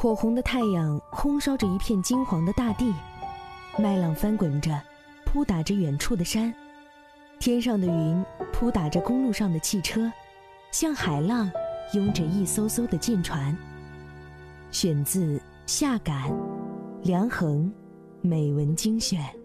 火红的太阳烘烧着一片金黄的大地，麦浪翻滚着，扑打着远处的山，天上的云扑打着公路上的汽车，像海浪拥着一艘艘的舰船。选自下感，梁衡，美文精选。